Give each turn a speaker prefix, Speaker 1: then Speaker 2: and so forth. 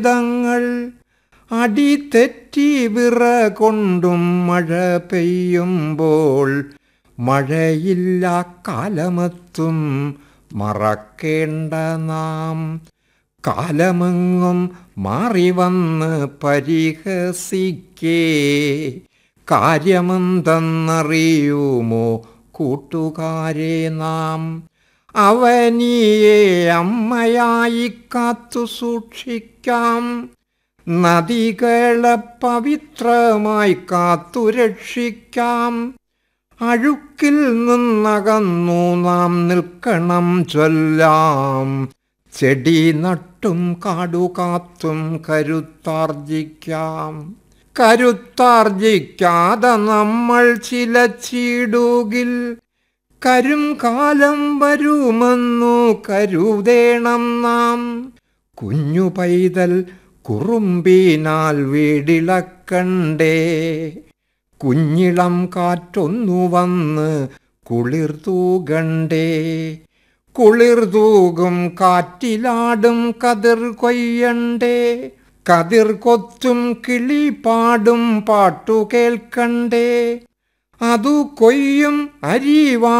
Speaker 1: തങ്ങൾ അടിതെറ്റി വിറ കൊണ്ടും മഴ പെയ്യുമ്പോൾ മഴയില്ല കാലമത്തും മറക്കേണ്ട നാം. കാലമെങ്ങും മാറി വന്ന് പരിഹസിക്കേ കാര്യമെന്തെന്നറിയുമോ കൂട്ടുകാരെ നാം. അവനിയെ അമ്മയായി കാത്തു സൂക്ഷിക്കാം, നദികളെ പവിത്രമായി കാത്തു രക്ഷിക്കാം. അഴുക്കിൽ നിന്നകന്നു നാം നിൽക്കണം ചൊല്ലാം, ചെടി നട്ടും കാടുകാത്തും കരുത്താർജിക്കാം. കരുത്താർജിക്കാതെ നമ്മൾ ചിലച്ചിടുകിൽ കരും കാലം വരുമെന്നു കരുതേണം നാം. കുഞ്ഞു പൈതൽ കുറുമ്പിനാൽ വീടിളക്കണ്ടേ, കുഞ്ഞിളം കാറ്റൊന്നു വന്ന് കുളിർ തൂകണ്ടേ. കുളിർ തൂകും കാറ്റിലാടും കതിർ കൊയ്യണ്ടേ, കതിർ കൊത്തും കിളി പാടും പാട്ടു കേൾക്കണ്ടേ. അതു കൊയ്യും അരിവാ